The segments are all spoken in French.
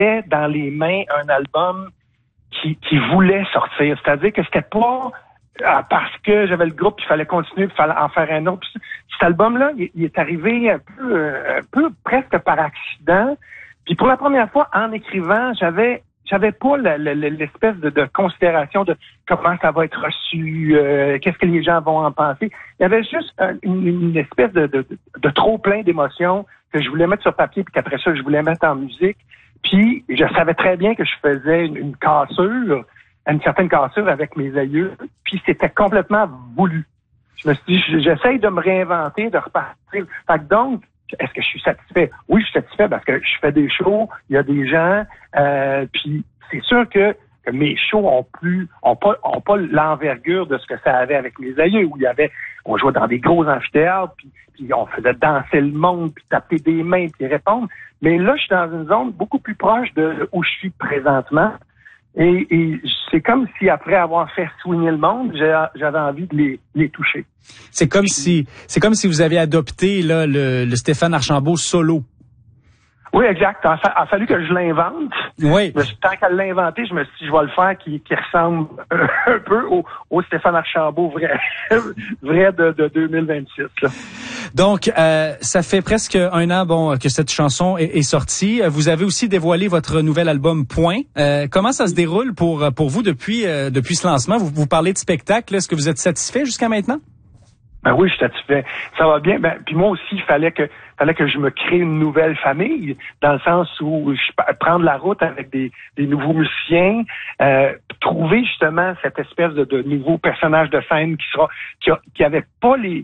dans les mains un album qui voulait sortir. C'est-à-dire que c'était pas parce que j'avais le groupe, il fallait continuer, il fallait en faire un autre. Puis cet album-là, il est arrivé un peu presque par accident. Puis pour la première fois, en écrivant, j'avais pas l'espèce de considération de comment ça va être reçu, qu'est-ce que les gens vont en penser. Il y avait juste une espèce de trop plein d'émotions que je voulais mettre sur papier, puis qu'après ça, je voulais mettre en musique. Puis je savais très bien que je faisais une cassure, une certaine cassure avec mes aïeux, puis c'était complètement voulu. Je me suis dit, j'essaye de me réinventer, de repartir. Fait que donc, est-ce que je suis satisfait? Oui, je suis satisfait parce que je fais des shows, il y a des gens, puis c'est sûr que mes shows ont pas l'envergure de ce que ça avait avec mes aïeux, où on jouait dans des gros amphithéâtres, puis on faisait danser le monde, puis taper des mains, puis répondre. Mais là, je suis dans une zone beaucoup plus proche de où je suis présentement. Et c'est comme si, après avoir fait swinger le monde, j'avais envie de les toucher. C'est comme si vous avez adopté là le Stéphane Archambault solo. Oui, exact. Il a fallu que je l'invente. Oui. Tant qu'à l'inventer, je me suis dit, je vais le faire qui ressemble un peu au Stéphane Archambault vrai de 2026. Là. Donc, ça fait presque un an que cette chanson est sortie. Vous avez aussi dévoilé votre nouvel album Point. Comment ça se déroule pour vous depuis ce lancement? Vous parlez de spectacle. Est-ce que vous êtes satisfait jusqu'à maintenant? Ben oui, je suis satisfait. Ça va bien. Puis moi aussi, il fallait que je me crée une nouvelle famille, dans le sens où prendre la route avec des nouveaux musiciens, trouver justement cette espèce de nouveau personnage de scène qui avait pas les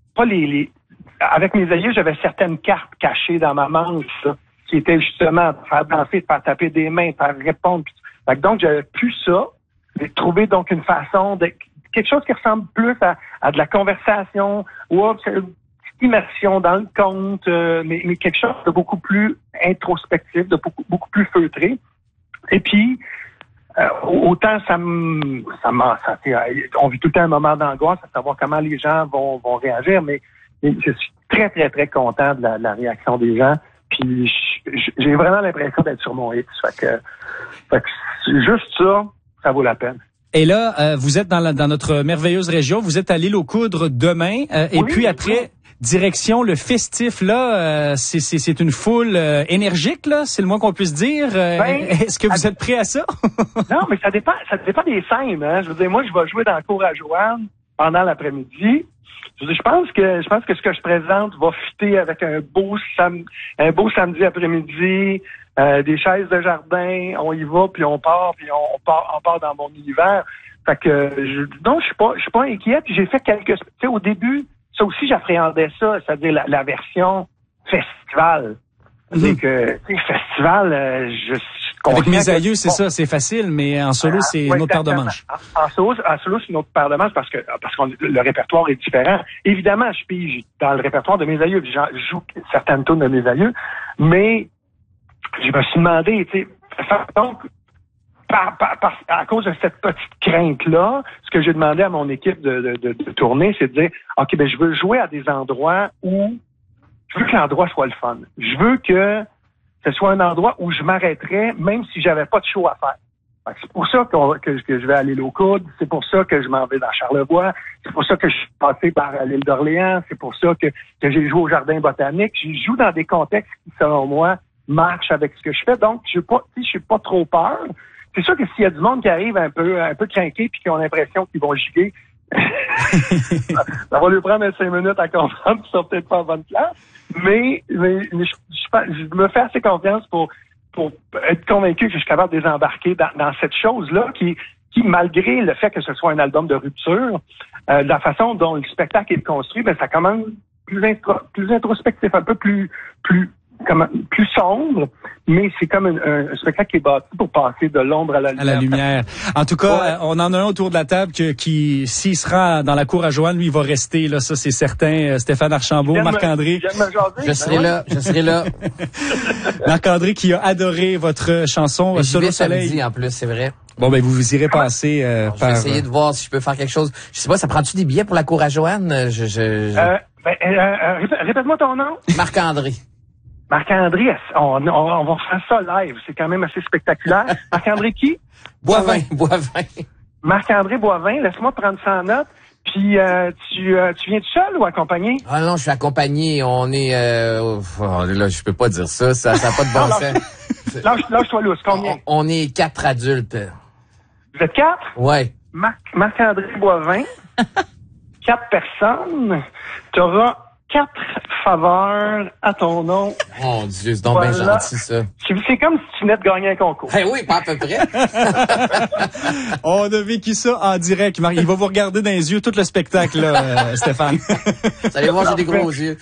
avec mes aïeux, j'avais certaines cartes cachées dans ma manche, là, qui étaient justement de faire danser, de faire taper des mains, de faire répondre. Donc j'avais plus ça. J'ai trouvé donc une façon de quelque chose qui ressemble plus à de la conversation ou à une petite immersion dans le conte, mais quelque chose de beaucoup plus introspectif, de beaucoup plus feutré. Et puis, autant on vit tout le temps un moment d'angoisse à savoir comment les gens vont réagir, mais je suis très, très, très content de la réaction des gens. Puis j'ai vraiment l'impression d'être sur mon hit. Fait que juste ça vaut la peine. Et là, vous êtes dans notre merveilleuse région. Vous êtes à l'Île aux Coudres demain. Et puis après, direction le festif, là, c'est une foule énergique, là, c'est le moins qu'on puisse dire. Est-ce que vous êtes prêt à ça? Non, mais ça dépend des scènes. Hein. Je veux dire, moi, je vais jouer dans le cours à Joanne pendant l'après-midi. Je pense que ce que je présente va fitter avec un beau samedi après-midi, des chaises de jardin, on y va, puis on part dans mon univers. Fait que je suis pas inquiet. Puis j'ai fait tu sais, au début, ça aussi j'appréhendais ça, c'est-à-dire la version festival. C'est que, tu sais, festival, je suis avec mes aïeux, c'est ça, c'est facile, mais en solo, c'est une autre paire de manches. En solo, c'est une autre paire de manches parce que le répertoire est différent. Évidemment, je pige dans le répertoire de mes aïeux, je joue certaines tunes de mes aïeux, mais je me suis demandé, tu sais, donc, à cause de cette petite crainte-là, ce que j'ai demandé à mon équipe de tournée, c'est de dire, OK, je veux jouer à des endroits où je veux que l'endroit soit le fun. Je veux que ce soit un endroit où je m'arrêterais même si j'avais pas de show à faire. C'est pour ça que je vais à l'île aux Coudres, c'est pour ça que je m'en vais dans Charlevoix, c'est pour ça que je suis passé par l'île d'Orléans, c'est pour ça que j'ai joué au Jardin botanique. Je joue dans des contextes qui, selon moi, marchent avec ce que je fais. Donc, je suis pas trop peur. C'est sûr que s'il y a du monde qui arrive un peu craqué puis qui ont l'impression qu'ils vont giguer, ça va lui prendre 5 minutes à comprendre qu'ils sont peut-être pas en bonne place. Mais je me fais assez confiance pour être convaincu que je suis capable de les embarquer dans cette chose-là qui, malgré le fait que ce soit un album de rupture, la façon dont le spectacle est construit, ça commence plus introspectif, un peu plus sombre, mais c'est comme un spectacle qui est bâti pour passer de l'ombre à la lumière. En tout cas, on en a un autour de la table qui s'il sera dans la cour à Joanne, lui, il va rester, là, ça c'est certain. Stéphane Archambault, Marc-André. Je serai là. Marc-André qui a adoré votre chanson Solo Soleil. Samedi, en plus, c'est vrai. Bon, vous irez passer je vais essayer de voir si je peux faire quelque chose. Je sais pas, ça prend-tu des billets pour la cour à Joanne? Répète-moi ton nom. Marc-André. Marc-André, on va faire ça live. C'est quand même assez spectaculaire. Marc-André qui? Boivin. Marc-André Boivin, laisse-moi prendre ça en note. Puis tu viens tout seul ou accompagné? Ah non, je suis accompagné. On est là, je peux pas dire ça. Ça n'a pas de bon sens. Lâche-toi lousse. Combien? On est 4 adultes. Vous êtes 4? Ouais. Marc-André Boivin, 4 personnes. Tu auras 4 faveurs à ton nom. Mon Dieu, c'est donc bien gentil, ça. C'est comme si tu venais de gagner un concours. Eh oui, pas à peu près. On a vécu ça en direct, Marc. Il va vous regarder dans les yeux tout le spectacle, là, Stéphane. Vous allez voir, j'ai des gros yeux.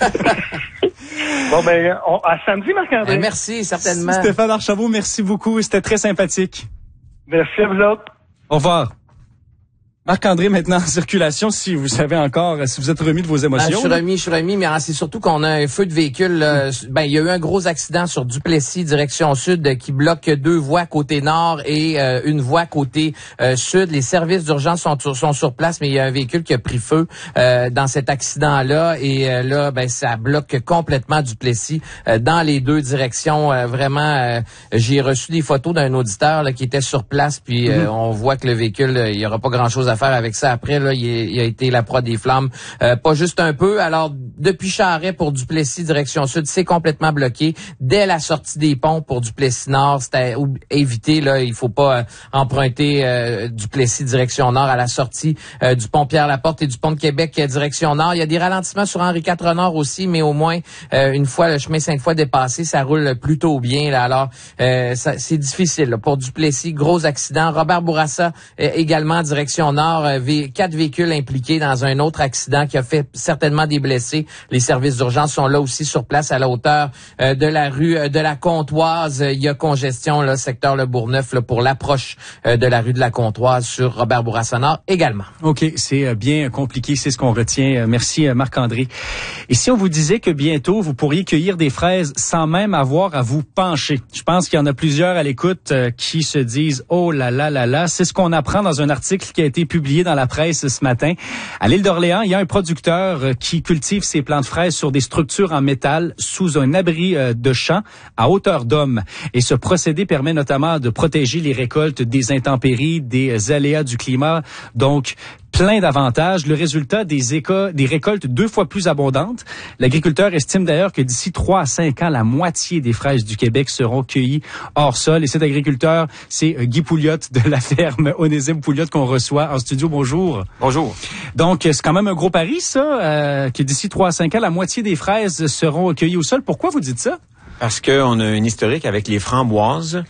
Bon, ben, à samedi, Marc-André. Merci, certainement. Stéphane Archambault, merci beaucoup. C'était très sympathique. Merci à vous autres. Au revoir. Marc-André, maintenant en circulation, si vous savez encore, si vous êtes remis de vos émotions. Je suis remis, mais c'est surtout qu'on a un feu de véhicule. Il y a eu un gros accident sur Duplessis, direction sud, qui bloque 2 voies côté nord et une voie côté sud. Les services d'urgence sont sur place, mais il y a un véhicule qui a pris feu dans cet accident-là. Et là, ça bloque complètement Duplessis dans les 2 directions. Vraiment, j'ai reçu des photos d'un auditeur là, qui était sur place, puis on voit que le véhicule, il y aura pas grand-chose à faire avec ça. Après, là, il a été la proie des flammes. Pas juste un peu. Alors, depuis Charest pour Duplessis, direction sud, c'est complètement bloqué. Dès la sortie des ponts pour Duplessis Nord, c'était évité, là, il faut pas emprunter Duplessis, direction nord, à la sortie du pont Pierre-Laporte et du pont de Québec, direction nord. Il y a des ralentissements sur Henri IV Nord aussi, mais au moins, une fois le chemin Sainte-Foy dépassé, ça roule plutôt bien, là. Alors, c'est difficile, là. Pour Duplessis, gros accident. Robert Bourassa, également, direction nord. 4 véhicules impliqués dans un autre accident qui a fait certainement des blessés. Les services d'urgence sont là aussi sur place à la hauteur de la rue de la Comtoise. Il y a congestion, là, secteur Le Bourgneuf, là, pour l'approche de la rue de la Comtoise sur Robert Bourassa Nord également. OK, c'est bien compliqué, c'est ce qu'on retient. Merci Marc-André. Et si on vous disait que bientôt, vous pourriez cueillir des fraises sans même avoir à vous pencher? Je pense qu'il y en a plusieurs à l'écoute qui se disent « Oh là là là là ». C'est ce qu'on apprend dans un article qui a été publié dans la presse ce matin. À l'île d'Orléans, il y a un producteur qui cultive ses plants de fraises sur des structures en métal sous un abri de champ à hauteur d'homme. Et ce procédé permet notamment de protéger les récoltes des intempéries, des aléas du climat. Donc, plein d'avantages. Le résultat des récoltes 2 fois plus abondantes. L'agriculteur estime d'ailleurs que d'ici 3 à 5 ans, la moitié des fraises du Québec seront cueillies hors sol. Et cet agriculteur, c'est Guy Pouliot de la ferme Onésime Pouliot qu'on reçoit en studio. Bonjour. Bonjour. Donc, c'est quand même un gros pari, ça, que d'ici 3 à 5 ans, la moitié des fraises seront cueillies au sol. Pourquoi vous dites ça? Parce qu'on a une historique avec les framboises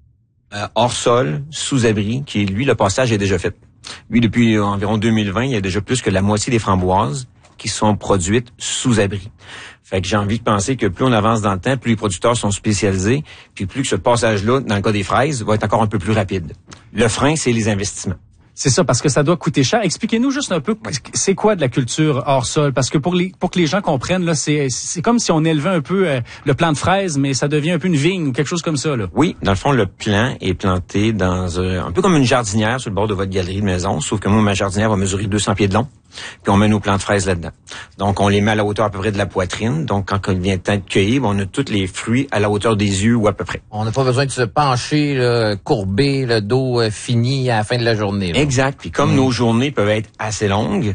hors sol, sous abri, qui, lui, le passage est déjà fait. Lui, depuis environ 2020, il y a déjà plus que la moitié des framboises qui sont produites sous abri. Fait que j'ai envie de penser que plus on avance dans le temps, plus les producteurs sont spécialisés, puis plus que ce passage-là, dans le cas des fraises, va être encore un peu plus rapide. Le frein, c'est les investissements. C'est ça, parce que ça doit coûter cher. Expliquez-nous juste un peu, c'est quoi de la culture hors sol? Parce que pour que les gens comprennent, là, c'est comme si on élevait un peu le plant de fraises, mais ça devient un peu une vigne ou quelque chose comme ça, là. Oui, dans le fond, le plant est planté dans un peu comme une jardinière sur le bord de votre galerie de maison, sauf que moi, ma jardinière va mesurer 200 pieds de long, puis on met nos plants de fraises là-dedans. Donc, on les met à la hauteur à peu près de la poitrine. Donc, quand il vient le temps de cueillir, on a tous les fruits à la hauteur des yeux ou à peu près. On n'a pas besoin de se pencher, là, courber, le dos fini à la fin de la journée, là. Exact. Puis comme nos journées peuvent être assez longues,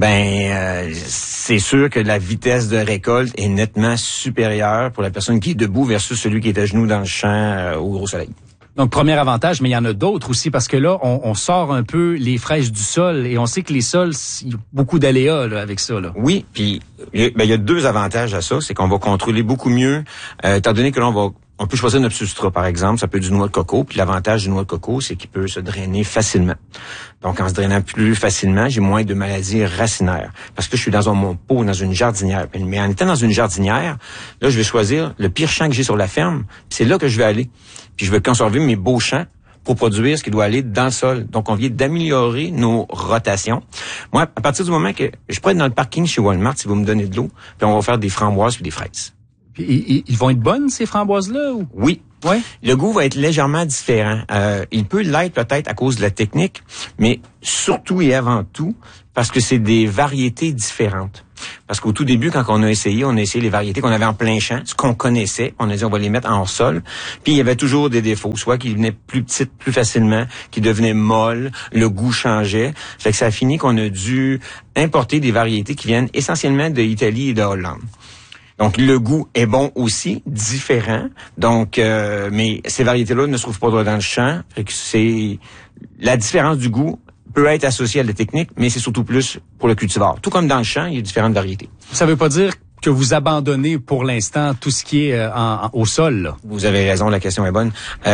c'est sûr que la vitesse de récolte est nettement supérieure pour la personne qui est debout versus celui qui est à genoux dans le champ au gros soleil. Donc, premier avantage, mais il y en a d'autres aussi, parce que là, on sort un peu les fraises du sol, et on sait que les sols, il y a beaucoup d'aléas là, avec ça, là. Oui, puis il y a 2 avantages à ça, c'est qu'on va contrôler beaucoup mieux, étant donné que là, on peut choisir notre substrat, par exemple, ça peut être du noix de coco, puis l'avantage du noix de coco, c'est qu'il peut se drainer facilement. Donc, en se drainant plus facilement, j'ai moins de maladies racinaires, parce que je suis dans mon pot, dans une jardinière. Mais en étant dans une jardinière, là, je vais choisir le pire champ que j'ai sur la ferme, puis c'est là que je vais aller. Puis je vais conserver mes beaux champs pour produire ce qui doit aller dans le sol. Donc, on vient d'améliorer nos rotations. Moi, à partir du moment que je pourrais être dans le parking chez Walmart, si vous me donnez de l'eau, puis on va faire des framboises puis des fraises. Puis, ils vont être bonnes, ces framboises-là? Ou? Oui. Ouais. Le goût va être légèrement différent. Il peut l'être peut-être à cause de la technique, mais surtout et avant tout parce que c'est des variétés différentes. Parce qu'au tout début, quand on a essayé les variétés qu'on avait en plein champ, ce qu'on connaissait. On a dit, on va les mettre en hors-sol. Puis, il y avait toujours des défauts. Soit qu'ils venaient plus petites, plus facilement, qu'ils devenaient molles, le goût changeait. Fait que ça a fini qu'on a dû importer des variétés qui viennent essentiellement de l'Italie et de Hollande. Donc, le goût est bon aussi, différent. Donc, mais ces variétés-là ne se trouvent pas dans le champ. Fait que c'est la différence du goût peut être associée à la technique, mais c'est surtout plus pour le cultivar. Tout comme dans le champ, il y a différentes variétés. Ça veut pas dire que vous abandonnez pour l'instant tout ce qui est au sol, là. Vous avez raison, la question est bonne.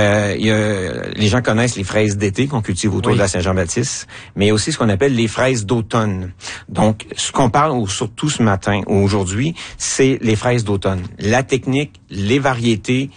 Les gens connaissent les fraises d'été qu'on cultive autour de la Saint-Jean-Baptiste, mais il y a aussi ce qu'on appelle les fraises d'automne. Donc, ce qu'on parle surtout ce matin ou aujourd'hui, c'est les fraises d'automne. La technique, les variétés,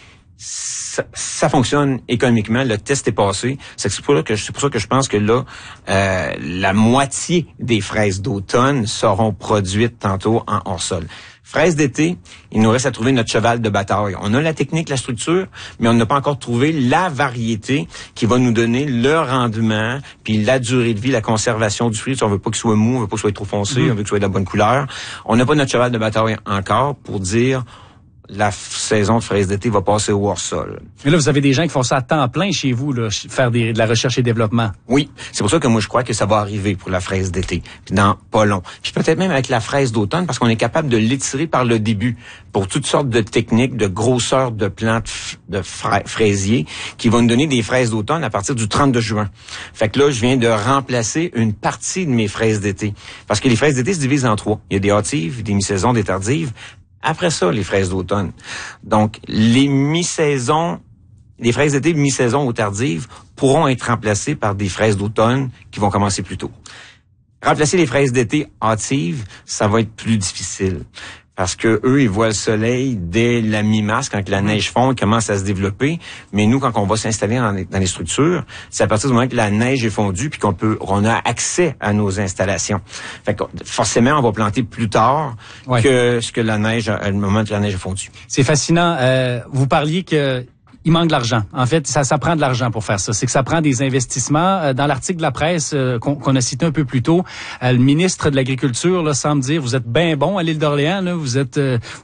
ça fonctionne économiquement. Le test est passé. C'est pour ça que je pense que là, la moitié des fraises d'automne seront produites tantôt en hors-sol. Fraises d'été, il nous reste à trouver notre cheval de bataille. On a la technique, la structure, mais on n'a pas encore trouvé la variété qui va nous donner le rendement, puis la durée de vie, la conservation du fruit. Si on veut pas qu'il soit mou, on veut pas qu'il soit trop foncé, on veut qu'il soit de la bonne couleur. On n'a pas notre cheval de bataille encore pour dire la saison de fraises d'été va passer au hors-sol. Mais là, vous avez des gens qui font ça à temps plein chez vous, là, faire de la recherche et développement. Oui, c'est pour ça que moi, je crois que ça va arriver pour la fraise d'été, puis dans pas long. Puis peut-être même avec la fraise d'automne, parce qu'on est capable de l'étirer par le début pour toutes sortes de techniques, de grosseur de plantes de fraisiers qui vont nous donner des fraises d'automne à partir du 30 juin. Fait que là, je viens de remplacer une partie de mes fraises d'été. Parce que les fraises d'été se divisent en trois. Il y a des hâtives, des mi-saisons, des tardives. Après ça, les fraises d'automne. Donc, les mi-saisons, les fraises d'été mi-saison ou tardives pourront être remplacées par des fraises d'automne qui vont commencer plus tôt. Remplacer les fraises d'été hâtives, ça va être plus difficile. Parce que eux, ils voient le soleil dès la mi-mars, quand la neige fond, ils commencent à se développer. Mais nous, quand on va s'installer dans les structures, c'est à partir du moment que la neige est fondue puis on a accès à nos installations. Fait que forcément, on va planter plus tard que ce que la neige, à le moment que la neige est fondue. C'est fascinant. Vous parliez que il manque de l'argent. En fait, ça prend de l'argent pour faire ça. C'est que ça prend des investissements. Dans l'article de la presse qu'on a cité un peu plus tôt, le ministre de l'Agriculture là, semble dire, vous êtes bien bon à l'île d'Orléans. Là, vous faites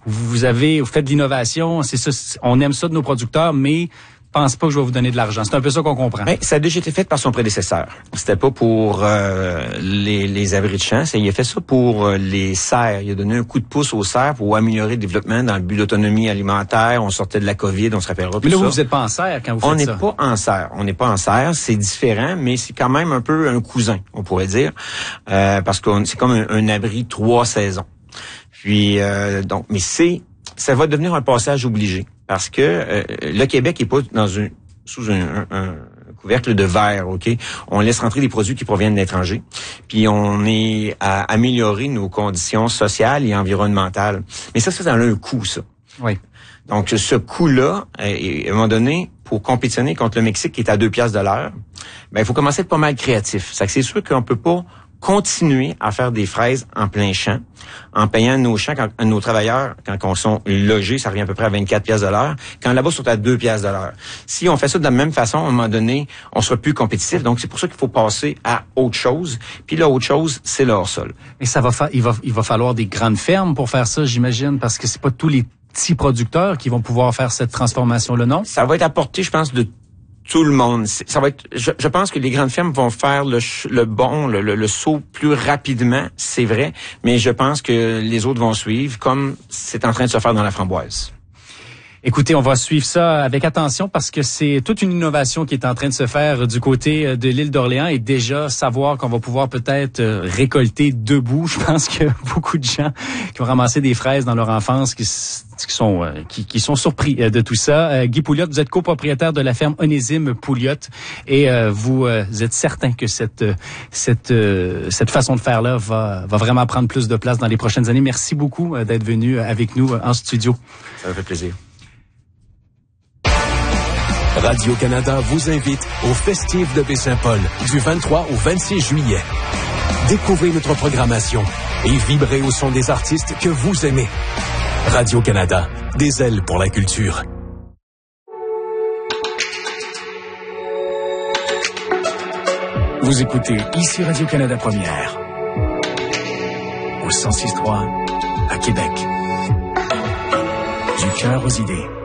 de l'innovation. C'est ça. On aime ça de nos producteurs, mais pense pas que je vais vous donner de l'argent. C'est un peu ça qu'on comprend. Mais ça a déjà été fait par son prédécesseur. C'était pas pour les abris de champs, il a fait ça pour les serres. Il a donné un coup de pouce aux serres pour améliorer le développement dans le but d'autonomie alimentaire. On sortait de la COVID, on se rappellera tout ça. Mais là, vous n'êtes pas en serre quand vous faites ça. On n'est pas en serre. C'est différent, mais c'est quand même un peu un cousin, on pourrait dire, parce que c'est comme un abri 3 saisons. Puis mais ça va devenir un passage obligé. Parce que le Québec est pas sous un couvercle de verre, OK? On laisse rentrer des produits qui proviennent de l'étranger. Puis on est à améliorer nos conditions sociales et environnementales. Mais ça a un coût, ça. Oui. Donc, ce coût-là, à un moment donné, pour compétitionner contre le Mexique qui est à 2 piastres de l'heure, il faut commencer à être pas mal créatif. C'est sûr qu'on peut pas continuer à faire des fraises en plein champ, en payant nos travailleurs, quand ils sont logés, ça revient à peu près à 24 piastres de l'heure, quand là-bas, ils sont à 2 piastres de l'heure. Si on fait ça de la même façon, à un moment donné, on sera plus compétitif. Donc, c'est pour ça qu'il faut passer à autre chose. Puis la autre chose, c'est le hors-sol. Mais il va falloir des grandes fermes pour faire ça, j'imagine, parce que c'est pas tous les petits producteurs qui vont pouvoir faire cette transformation-là, non? Ça va être à portée, je pense, de tout le monde. Ça va être. Je pense que les grandes fermes vont faire le saut plus rapidement, c'est vrai, mais je pense que les autres vont suivre, comme c'est en train de se faire dans la framboise. Écoutez, on va suivre ça avec attention parce que c'est toute une innovation qui est en train de se faire du côté de l'île d'Orléans et déjà savoir qu'on va pouvoir peut-être récolter debout. Je pense que beaucoup de gens qui ont ramassé des fraises dans leur enfance qui sont surpris de tout ça. Guy Pouliot, vous êtes copropriétaire de la ferme Onésime Pouliot et vous êtes certain que cette façon de faire là va vraiment prendre plus de place dans les prochaines années. Merci beaucoup d'être venu avec nous en studio. Ça me fait plaisir. Radio-Canada vous invite au Festif de Baie-Saint-Paul du 23 au 26 juillet. Découvrez notre programmation et vibrez au son des artistes que vous aimez. Radio-Canada, des ailes pour la culture. Vous écoutez ici Radio-Canada Première. au 106.3 à Québec. Du cœur aux idées.